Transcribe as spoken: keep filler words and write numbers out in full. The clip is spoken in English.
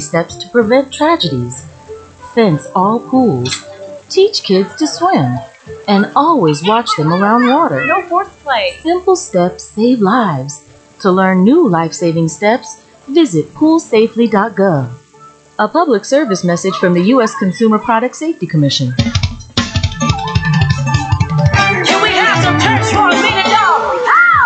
steps to prevent tragedies. Fence all pools. Teach kids to swim. And always watch them around water. No forced play. Simple steps save lives. To learn new life-saving steps, visit pool safely dot gov. A public service message from the U S Consumer Product Safety Commission. Can we have some church for me?